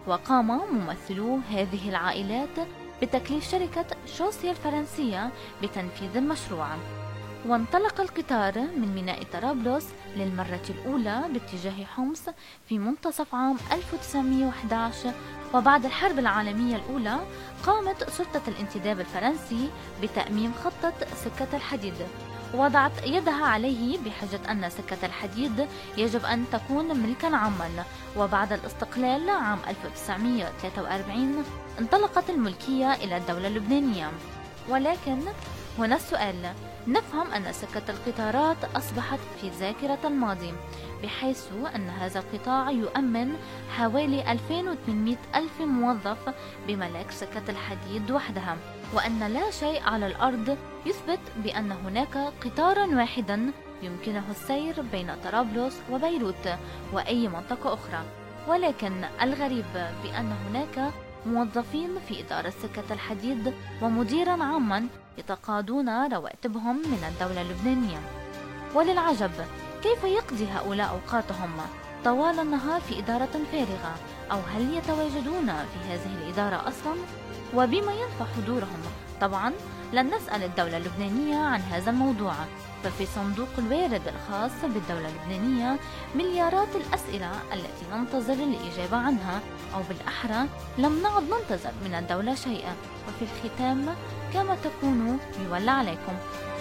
وقام ممثلو هذه العائلات بتكليف شركة شوسيا الفرنسية بتنفيذ المشروع. وانطلق القطار من ميناء طرابلس للمرة الأولى باتجاه حمص في منتصف عام 1911. وبعد الحرب العالمية الأولى قامت سلطة الانتداب الفرنسي بتأميم خطة سكة الحديد، وضعت يدها عليه بحجة أن سكة الحديد يجب أن تكون ملكا عاما. وبعد الاستقلال عام 1943 انطلقت الملكية إلى الدولة اللبنانية. ولكن هنا السؤال: نفهم أن سكة القطارات أصبحت في ذاكرة الماضي، بحيث أن هذا القطاع يؤمن حوالي 2800 ألف موظف بملاك سكة الحديد وحدها، وأن لا شيء على الأرض يثبت بأن هناك قطارا واحدا يمكنه السير بين طرابلس وبيروت وأي منطقة أخرى. ولكن الغريب بأن هناك موظفين في إدارة سكة الحديد ومديرا عاما يتقاضون رواتبهم من الدولة اللبنانية. وللعجب، كيف يقضي هؤلاء أوقاتهم طوال النهار في إدارة فارغة؟ أو هل يتواجدون في هذه الإدارة أصلا؟ وبما ينفع حضورهم؟ طبعا لن نسأل الدولة اللبنانية عن هذا الموضوع، ففي صندوق الوارد الخاص بالدولة اللبنانية مليارات الأسئلة التي ننتظر الإجابة عنها، أو بالأحرى لم نعد ننتظر من الدولة شيئا. وفي الختام، كما تكونوا يولى عليكم.